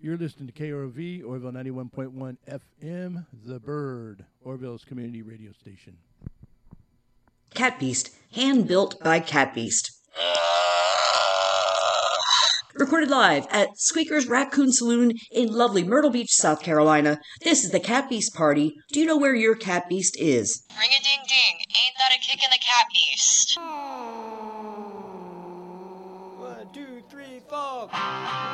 You're listening to KROV, Orville 91.1 FM, The Bird, Orville's community radio station. Cat Beast, hand-built by Cat Beast. Recorded live at Squeaker's Raccoon Saloon in lovely Myrtle Beach, South Carolina. This is the Cat Beast Party. Do you know where your Cat Beast is? Ring-a-ding-ding, ain't that a kick in the Cat Beast? 1, 2, 3, 4.